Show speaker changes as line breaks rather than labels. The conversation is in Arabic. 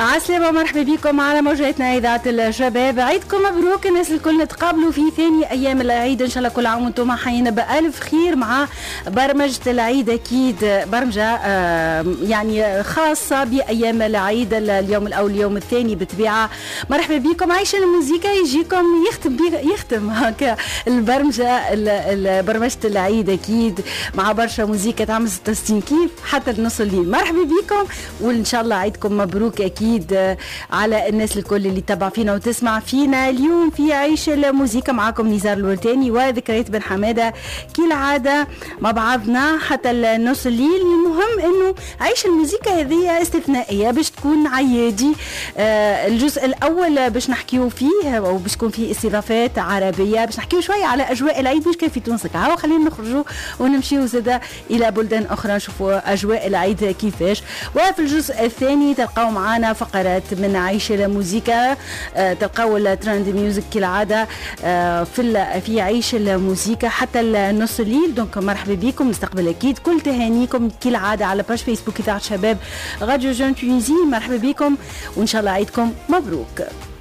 عسلامة ومرحبا بكم على موجاتنا إذاعة الشباب. عيدكم مبروك الناس الكل نتقابلوا في ثاني أيام العيد إن شاء الله. كل عام وانتم حيين بألف خير مع برمجة العيد، أكيد برمجة يعني خاصة بأيام العيد، اليوم الأول اليوم الثاني بالطبيعة. مرحبا بكم. عيش الموسيقى يجيكم يختم هكا البرمجة برمجة العيد أكيد مع برشا موسيقى تعمل 66 كيف حتى نص الليل. مرحبا بكم وإن شاء الله عيدكم مبروك أكيد على الناس الكل اللي تتابع فينا وتسمع فينا. اليوم في عيش الموسيقى معكم نزار الورتاني وذكريات بن حمادة كالعادة مع بعضنا حتى النص الليل. المهم إنه عيش الموسيقى هذه استثنائية باش تكون عيادي. الجزء الأول باش نحكيو فيه وباش تكون فيه استضافات عربية، باش نحكيو شوية على أجواء العيد مش كيف في تونس. هاو خلينا نخرجوا ونمشيو زادا إلى بلدان أخرى نشوفوا أجواء العيد كيفاش. وفي الجزء الثاني تلقاو معنا فقرات من عيش الموسيقى، تلقاو الترند ميوزك كالعادة في عيش الموسيقى حتى النص الليل. دونك مرحبا بكم، نستقبل أكيد كل تهانيكم كالعادة على باج فيسبوك إذاعة شباب راديو جون تونيزي. مرحبا بكم وإن شاء الله عيدكم مبروك.